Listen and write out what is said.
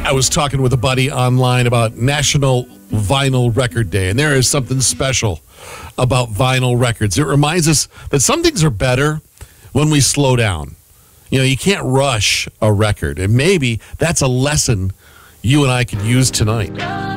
I was talking with a buddy online about National Vinyl Record Day, and there is something special about vinyl records. It reminds us that some things are better when we slow down. You know, you can't rush a record, and maybe that's a lesson you and I could use tonight.